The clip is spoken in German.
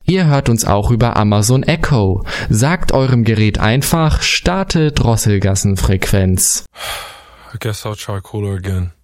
Ihr hört uns auch über Amazon Echo. Sagt eurem Gerät einfach, starte Drosselgassenfrequenz. I guess I'll try cooler again.